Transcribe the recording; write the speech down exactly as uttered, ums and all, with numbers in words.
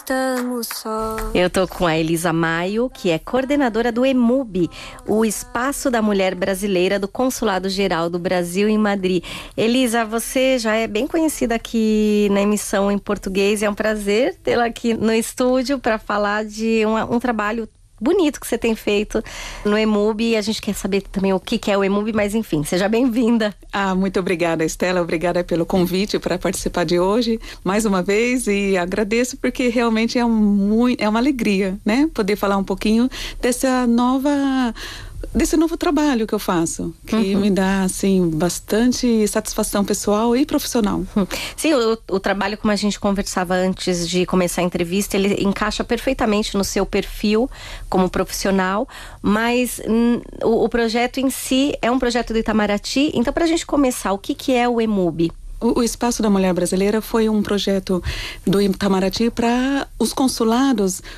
estamos só. Eu tô com a Elisa Maio, que é coordenadora do EMUB, o Espaço da Mulher Brasileira do Consulado Geral do Brasil em Madrid. Elisa, você já é bem conhecida aqui na emissão em português. É um prazer tê-la aqui no estúdio para falar de um, um trabalho bonito que você tem feito no EMUB. A gente quer saber também o que é o EMUB, mas enfim, seja bem-vinda. Ah, muito obrigada, Estela, obrigada pelo convite para participar de hoje, mais uma vez, e agradeço porque realmente é, um, muito, é uma alegria, né, poder falar um pouquinho dessa nova... desse novo trabalho que eu faço, que uhum. me dá, assim, bastante satisfação pessoal e profissional. Sim, o, o trabalho, como a gente conversava antes de começar a entrevista, ele encaixa perfeitamente no seu perfil como profissional, mas hum, o, o projeto em si é um projeto do Itamaraty. Então, para a gente começar, o que, que é o EMUB? O, o Espaço da Mulher Brasileira foi um projeto do Itamaraty para os consulados